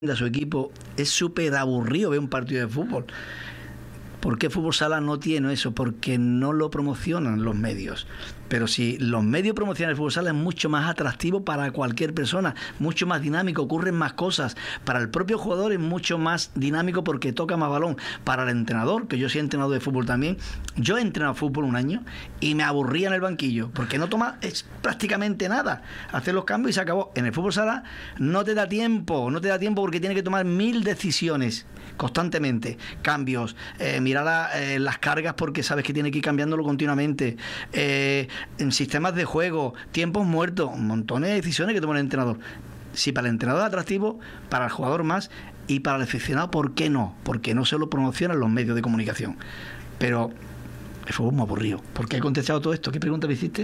a su equipo, es súper aburrido ver un partido de fútbol. ¿Por qué Fútbol Sala no tiene eso? Porque no lo promocionan los medios. Pero si los medios promocionan el Fútbol Sala, es mucho más atractivo para cualquier persona, mucho más dinámico, ocurren más cosas. Para el propio jugador es mucho más dinámico porque toca más balón. Para el entrenador, que yo soy entrenador de fútbol también, yo he entrenado fútbol un año y me aburría en el banquillo, porque no toma prácticamente nada. Hacer los cambios y se acabó. En el Fútbol Sala no te da tiempo porque tiene que tomar 1000 decisiones constantemente. Cambios, mirar las cargas porque sabes que tiene que ir cambiándolo continuamente. En sistemas de juego, tiempos muertos, montones de decisiones que toma el entrenador. Si para el entrenador es atractivo, para el jugador más, y para el aficionado, ¿por qué no? Porque no se lo promocionan los medios de comunicación. Pero el fútbol muy aburrido. ¿Por qué he contestado todo esto? ¿Qué pregunta me hiciste?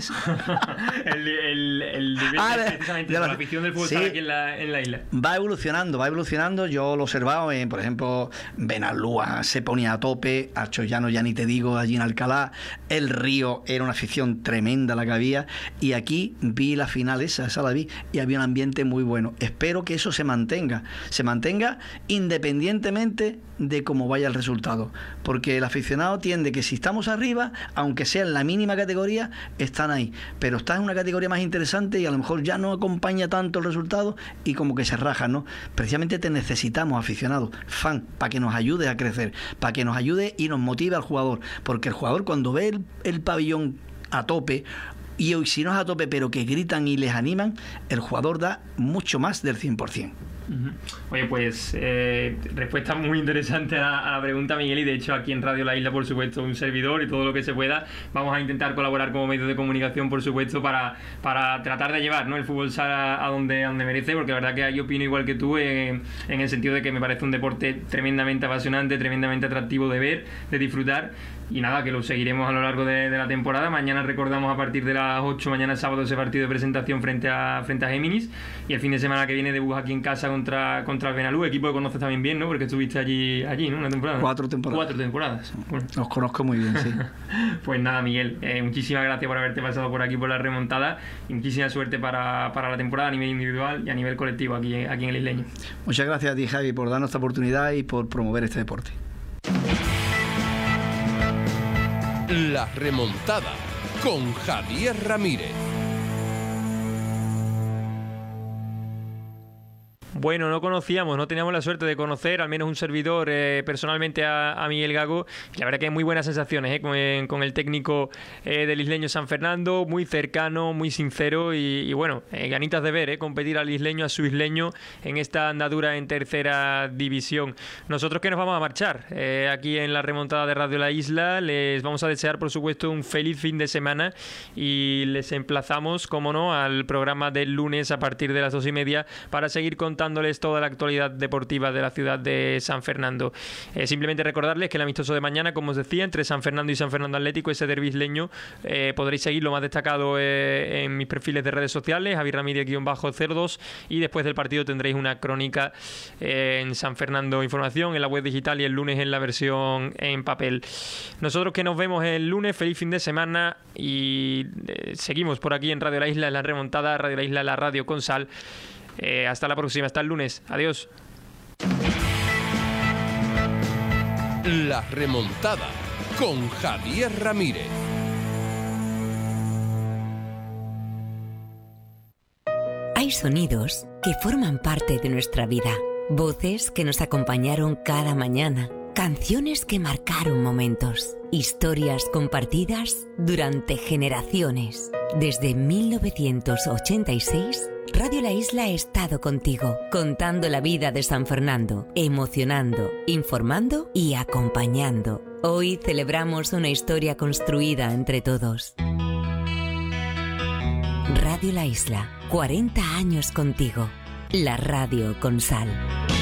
el nivel precisamente de la afición del fútbol, sí, aquí en la isla. Va evolucionando. Yo lo he observado, por ejemplo, Benalúa se ponía a tope, a Chollano ya ni te digo, allí en Alcalá, el Río era una afición tremenda la que había, y aquí vi la final esa la vi, y había un ambiente muy bueno. Espero que eso se mantenga independientemente de cómo vaya el resultado, porque el aficionado tiende que si estamos arriba, aunque sea en la mínima categoría, están ahí, pero estás en una categoría más interesante y a lo mejor ya no acompaña tanto el resultado y como que se raja, ¿no? Precisamente te necesitamos aficionados, fan, para que nos ayude a crecer, para que nos ayude y nos motive al jugador, porque el jugador cuando ve el pabellón a tope, y hoy si no es a tope pero que gritan y les animan, el jugador da mucho más del 100%. Oye, pues respuesta muy interesante a la pregunta, Miguel, y de hecho aquí en Radio La Isla, por supuesto, un servidor y todo lo que se pueda, vamos a intentar colaborar como medios de comunicación, por supuesto, para tratar de llevar, ¿no?, el fútbol sala a donde merece, porque la verdad que yo opino igual que tú, en el sentido de que me parece un deporte tremendamente apasionante, tremendamente atractivo de ver, de disfrutar. Y nada, que lo seguiremos a lo largo de la temporada. Mañana recordamos a partir de las 8, mañana sábado, ese partido de presentación frente a Géminis. Y el fin de semana que viene debut aquí en casa contra el Benalú, equipo que conoces también bien, ¿no? Porque estuviste allí, ¿no? Una temporada. 4 temporadas. 4 temporadas. Bueno. Los conozco muy bien, sí. Pues nada, Miguel, muchísimas gracias por haberte pasado por aquí por la remontada. Y muchísima suerte para la temporada a nivel individual y a nivel colectivo aquí en el Isleño. Muchas gracias a ti, Javi, por darnos esta oportunidad y por promover este deporte. La remontada con Javier Ramírez. Bueno, no teníamos la suerte de conocer, al menos un servidor, personalmente a Miguel Gago. La verdad que hay muy buenas sensaciones con el técnico del isleño San Fernando, muy cercano, muy sincero y bueno, ganitas de ver competir al isleño, a su isleño en esta andadura en tercera división. Nosotros que nos vamos a marchar aquí en la remontada de Radio La Isla, les vamos a desear por supuesto un feliz fin de semana y les emplazamos, como no, al programa del lunes a partir de las 2:30 para seguir contándoles toda la actualidad deportiva de la ciudad de San Fernando. Simplemente recordarles que el amistoso de mañana, como os decía, entre San Fernando y San Fernando Atlético, ese derbi isleño, podréis seguir lo más destacado en mis perfiles de redes sociales, Javi Ramírez-02, y después del partido tendréis una crónica en San Fernando Información, en la web digital, y el lunes en la versión en papel. Nosotros que nos vemos el lunes, feliz fin de semana, y seguimos por aquí en Radio La Isla, en la remontada, Radio La Isla, la radio con sal. Hasta la próxima, hasta el lunes. Adiós. La remontada con Javier Ramírez. Hay sonidos que forman parte de nuestra vida, voces que nos acompañaron cada mañana, canciones que marcaron momentos, historias compartidas durante generaciones. Desde 1986, Radio La Isla ha estado contigo, contando la vida de San Fernando, emocionando, informando y acompañando. Hoy celebramos una historia construida entre todos. Radio La Isla, 40 años contigo. La radio con sal.